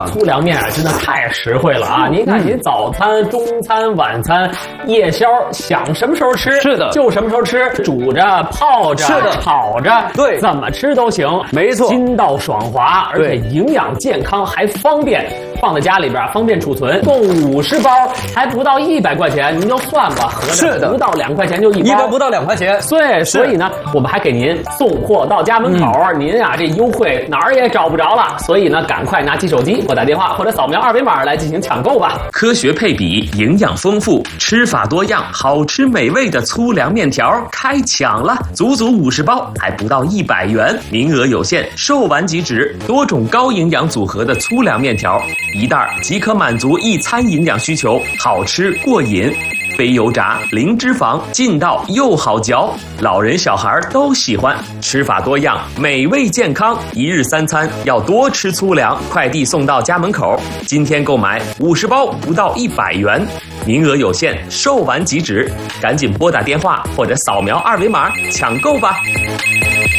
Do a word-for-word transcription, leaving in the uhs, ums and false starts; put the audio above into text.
粗粮面啊，真的太实惠了啊！您看，您早餐、中餐、晚餐、夜宵，想什么时候吃， 是的， 就什么时候吃，煮着、泡着、 是的， 炒着， 对， 怎么吃都行， 没错， 筋道爽滑，而且营养健康，还方便，放在家里边方便储存。共五十包，还不到一百块钱，您就算吧，合着不到两块钱就一包， 一包不到两块钱。 对，所以呢，我们还给您送货到家门口，嗯、您啊这优惠哪儿也找不着了。所以呢，赶快拿起手机拨打电话或者扫描二维码来进行抢购吧。 科学配比，营养丰富，吃法多样，好吃美味的粗粮面条开抢了，足足五十包，还不到一百元，名额有限，售完即止。多种高营养组合的粗粮面条，一袋即可满足一餐营养需求，好吃过瘾。非油炸，零脂肪，劲道又好嚼，老人小孩都喜欢。吃法多样，美味健康，一日三餐要多吃粗粮。快递送到家门口，今天购买五十包不到一百元，名额有限，售完即止，赶紧拨打电话或者扫描二维码抢购吧。